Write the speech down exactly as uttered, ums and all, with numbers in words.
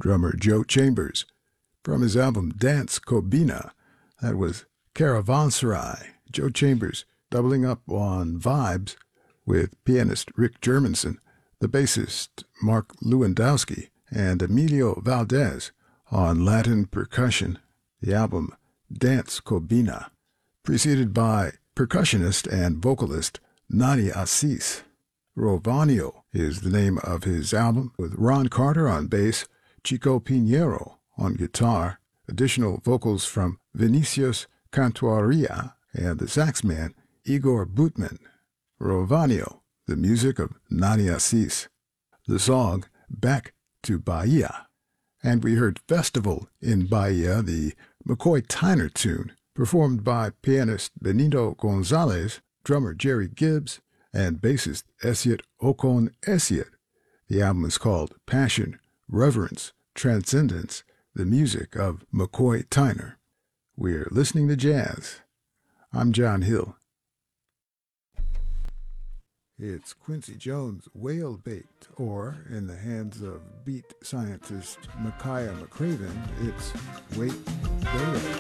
drummer Joe Chambers. From his album Dance Kobina, that was Caravanserai, Joe Chambers doubling up on vibes with pianist Rick Germanson, the bassist Mark Lewandowski, and Emilio Valdez on Latin percussion, the album Dance Kobina, preceded by percussionist and vocalist Nani Assis. Rovanio is the name of his album, with Ron Carter on bass, Chico Pinheiro on guitar, additional vocals from Vinicius Cantuaria, and the sax man Igor Boutman. Rovanio, the music of Nani Assis. The song Back to Bahia. And we heard Festival in Bahia, the McCoy Tyner tune, performed by pianist Benito Gonzalez, drummer Jerry Gibbs, and bassist Esiet Okon Esiet. The album is called Passion, Reverence, Transcendence, the music of McCoy Tyner. We're listening to jazz. I'm John Hill. It's Quincy Jones' Whale Baked, or in the hands of beat scientist Micaiah McCraven, it's Wait Whale.